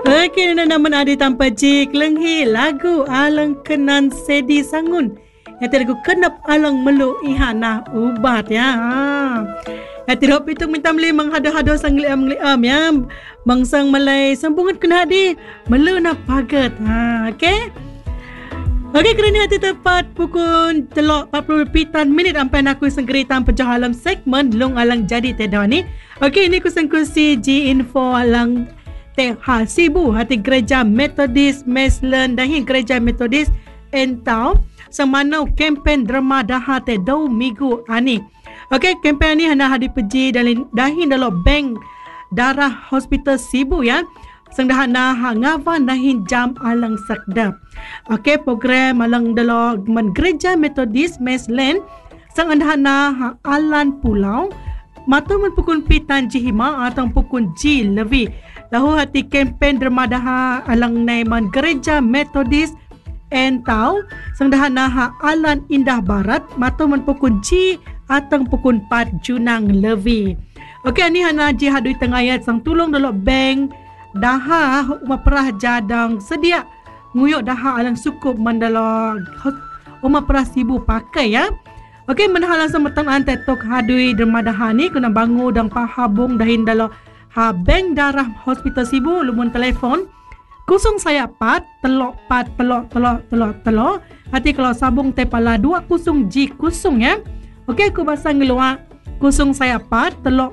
Okey, naman ada tanpa cik lenghi lagu alang kenan sedi sangun. Yang lagu kenap alang meluk ihana ubat ya. Hati hop itu minta meli menghado-hado sang liam ya. Bangsang malai sambungan kena di melu na pagat. Okey. Okey, kerana hati tepat pukul 3:40 ampai aku senggeri tanpa jahalam segmen long alang jadi tedah ni. Okey, ini kusen-kusi G info alang ha sibu hati gereja Methodist Meslen dahin gereja Methodist entau semana kempen drama daha te dau minggu ani. Okey, kempen ni hana hadi peji dahin dalam bank darah hospital sibu ya. Sang dah ha ngawan dahin jam alang sakdap. Okey, program alang dalam gereja Methodist Meslen sang andahana ha alan pulau matuman pukul pitan jihima atau pukul ji lebih. Lahu hati kempen dermadaha alang naiman gereja Methodist entau sang dahana ha alan indah barat matuman pukul ji atau pukul 4 junang lebih. Okey, ni hana ji hadui tengayat sang tulung dalam bank daha umaprah jadang sedia nguyuk daha alang sukup mandala umaprah sibu pakai ya. Okey, menahalang semetang antetok hadui dermadaha ni kena bangu dan pahabung dahin dalam ha bank darah hospital sibu lumun telefon kusung saya pat telok pat telok hati kalau sabung tepala 2 kusung ji kusung ya. Okey, aku bahasa ngeluar kusung saya pat telok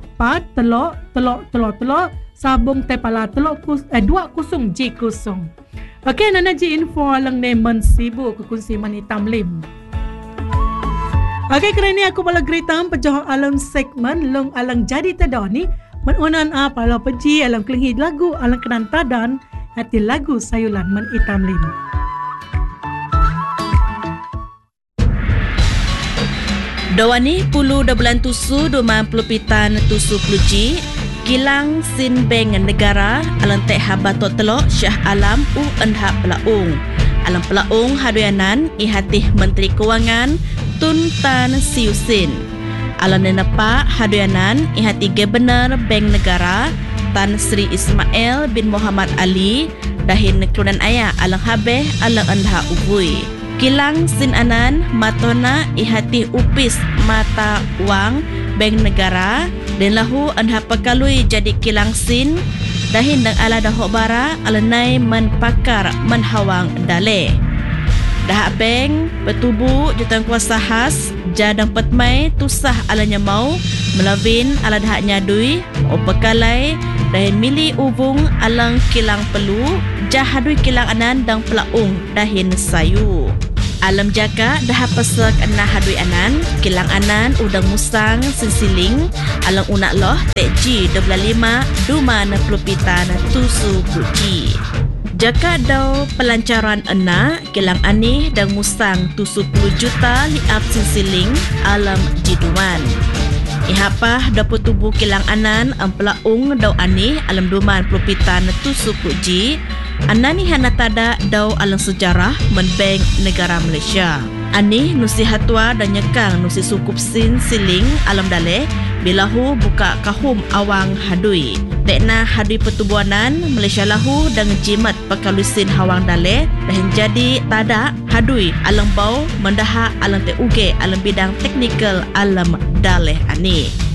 sabung tepala telok 2 kusung ji kusung. Okey, nana ji info alang nemen sibu kukunsi manitam lim. Okey, kerana ni aku bala geritam pejoh alang segmen long alang jadi tedah ni menunan pala peji alang kelinghi lagu alang kenan tadan hati lagu sayulan men itam lim. Dawani pulu da bulan tusu 20 pitan tusu pluji kilang sin beng negara alang tek habatot telok Syah Alam enhak pelaung. Alang pelaung haduyanan ihatih Menteri Kewangan Tun Tan Siew Sin. Alang nenepak haduyanan ihati Gubernur Bank Negara Tan Sri Ismail bin Muhammad Ali dahin kelunan ayah alang habeh alang endha ubui. Kilang sin anan matona ihati upis mata wang Bank Negara dan lahu endha pekalui jadi kilang sin dahin dang ala dahok bara alanai menpakar menhawang dale. Dah bank bertubuh jutaan kuasa khas jadang petmai tusah alanya mau melawin ala dahaknya dui o pekalai dahin mili ubung alang kilang pelu jahadui kilang anan dang pelaung dahin sayu. Alam jaka dah pesak anah hadui anan kilang anan udang musang sensiling alang unak loh tekji 25 duma 60 pitan tusu puji. Jaka dau pelancaran ena kilang ani dan musang tu 10 juta liap sinsiling alam jiduman. Ihapah dapur tubuh kilang anan ampelaung dau ani alam duman propitan tu sukuji. Anani hana tada dau alang sejarah menbank negara Malaysia. Ani nusi hatwa dan nyekang nusi sukup sin siling alam daleh bilahu buka kahum awang hadui. Dekna hadui pertubuhanan Malaysia lahu dan jimat pekalusin hawang daleh dan jadi tada hadui alang bau mendaha alang te uge alang bidang teknikal alam daleh ani.